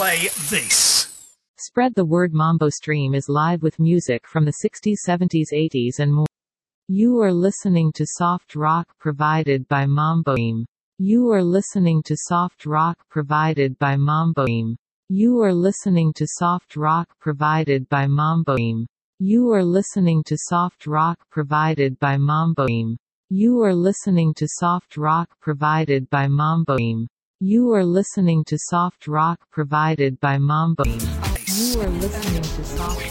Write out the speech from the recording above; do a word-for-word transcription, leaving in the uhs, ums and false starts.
play this. Spread the word. Mambo Stream is live with music from the sixties, seventies, eighties and more. You are listening to soft rock provided by Mambo Stream. You are listening to soft rock provided by Mambo Stream. You are listening to soft rock provided by Mambo Stream. You are listening to soft rock provided by Mambo Stream. You are listening to soft rock provided by Mambo Stream. You are listening to soft rock provided by Mambo Stream. You are listening to soft